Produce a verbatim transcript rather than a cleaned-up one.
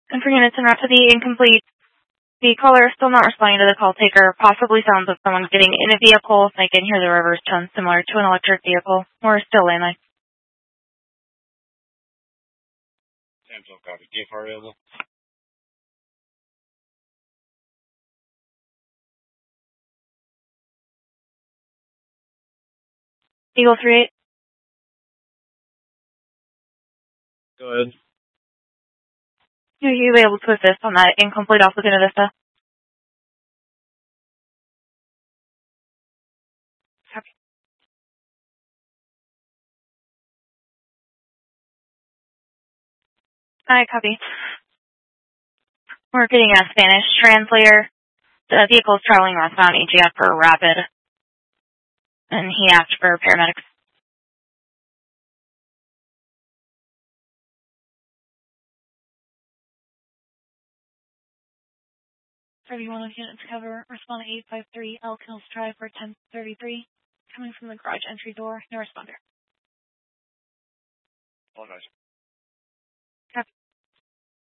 And for units en route to the incomplete, the caller is still not responding to the call taker. Possibly sounds of someone getting in a vehicle. I can hear the reverse tone similar to an electric vehicle. Or still landline. Samsung copy. D F R available. Eagle three eight. Go ahead. Are you able to assist on that incomplete off Laguna Vista? Copy. I copy. We're getting a Spanish translator. The vehicle is traveling northbound E G F for rapid. And he asked for paramedics. thirty-one of units cover. Respond to eight five three Elk Hills Drive for ten thirty-three. Coming from the garage entry door. No responder. Apologize.